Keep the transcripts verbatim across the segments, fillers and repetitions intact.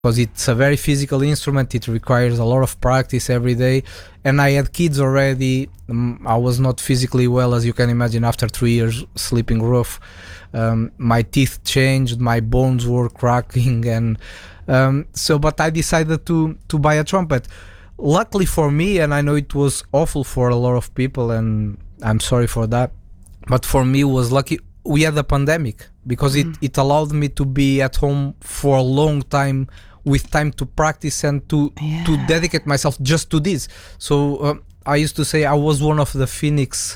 because it's a very physical instrument. It requires a lot of practice every day, and I had kids already. um, I was not physically well, as you can imagine, after three years sleeping rough. Um, my teeth changed, my bones were cracking, and um, so but I decided to to buy a trumpet. Luckily for me, and I know it was awful for a lot of people, and I'm sorry for that, but for me it was lucky we had a pandemic, because mm. it, it allowed me to be at home for a long time with time to practice and to yeah. to dedicate myself just to this. So um, I used to say I was one of the phoenix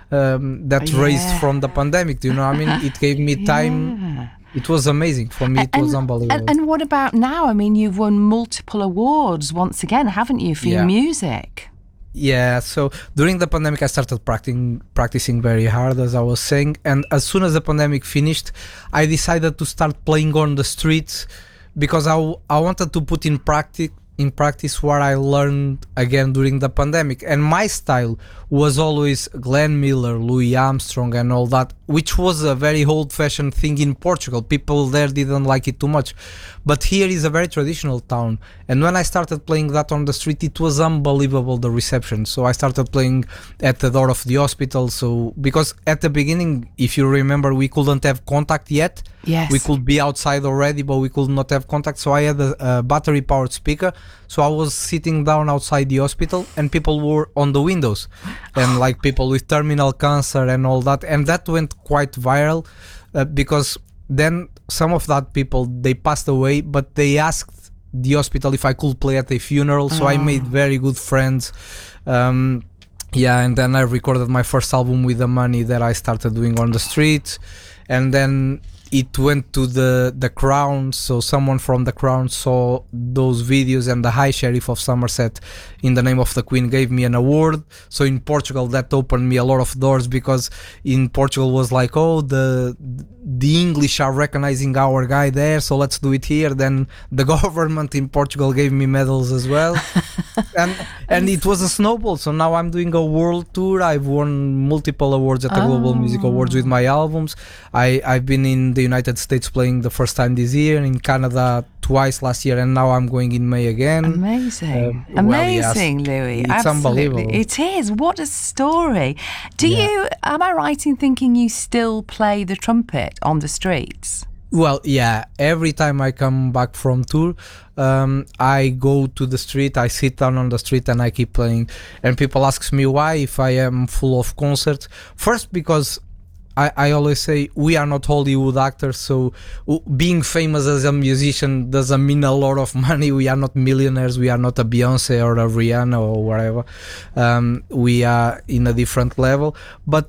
um, that yeah. raised from the pandemic. You know, I mean, it gave me time. Yeah. It was amazing for me. It and, was unbelievable. And, and what about now? I mean, you've won multiple awards once again, haven't you, for yeah. your music? Yeah, so during the pandemic, I started practicing practicing very hard, as I was saying. And as soon as the pandemic finished, I decided to start playing on the streets, because I, I wanted to put in practice in practice what I learned again during the pandemic. And my style was always Glenn Miller, Louis Armstrong and all that, which was a very old-fashioned thing in Portugal. People there didn't like it too much. But here is a very traditional town. And when I started playing that on the street, it was unbelievable, the reception. So I started playing at the door of the hospital. So because at the beginning, if you remember, we couldn't have contact yet. Yes. We could be outside already, but we could not have contact. So I had a, a battery-powered speaker. So I was sitting down outside the hospital, and people were on the windows, and like people with terminal cancer and all that. And that went quite viral, uh, because then some of that people, they passed away, but they asked the hospital if I could play at a funeral. So oh. I made very good friends. Um, yeah, and then I recorded my first album with the money that I started doing on the street. And then it went to the the Crown, so someone from the Crown saw those videos, and the High Sheriff of Somerset, in the name of the Queen, gave me an award. So in Portugal, that opened me a lot of doors, because in Portugal was like, oh, the the English are recognizing our guy there, so let's do it here. Then the government in Portugal gave me medals as well. and and it was a snowball. So now I'm doing a world tour. I've won multiple awards at the oh. Global Music Awards with my albums. I, I've been in the United States playing the first time this year, in Canada twice last year, and now I'm going in May again. Amazing. Uh, Amazing, well, yes, Louis. It's Absolutely. unbelievable. It is. What a story. Do yeah. you, am I right in thinking you still play the trumpet on the streets? Well, yeah. Every time I come back from tour, um, I go to the street, I sit down on the street and I keep playing. And people ask me why, if I am full of concerts. First, because I, I always say we are not Hollywood actors, so being famous as a musician doesn't mean a lot of money. We are not millionaires. We are not a Beyonce or a Rihanna or whatever. Um, we are in a different level. But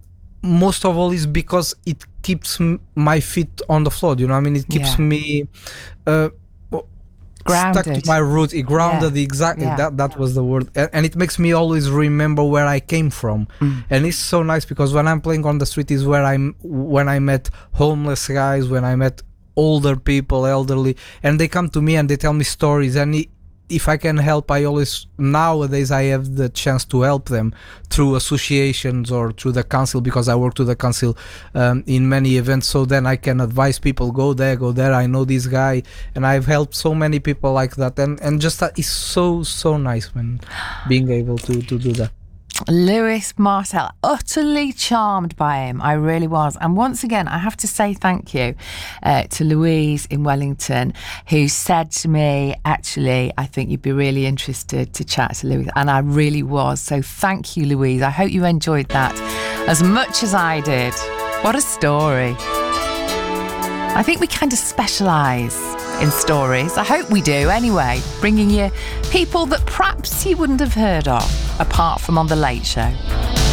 most of all is because it keeps m- my feet on the floor. You know, I mean, it keeps yeah. me uh, grounded. Stuck to my roots. It grounded, yeah. exactly. Yeah. That that was the word, and, and it makes me always remember where I came from. Mm. And it's so nice, because when I'm playing on the street is where I'm when I met homeless guys, when I met older people, elderly, and they come to me and they tell me stories, and it, if I can help, I always, nowadays I have the chance to help them through associations or through the council, because I work to the council um, in many events. So then I can advise people, go there, go there. I know this guy, and I've helped so many people like that. And and just that is so so nice, when being able to to do that. Louis Martel, utterly charmed by him. I really was. And once again, I have to say thank you uh, to Louise in Wellington, who said to me, actually, I think you'd be really interested to chat to Louis. And I really was. So thank you, Louise. I hope you enjoyed that as much as I did. What a story. I think we kind of specialise in stories. I hope we do anyway, bringing you people that perhaps you wouldn't have heard of apart from on The Late Show.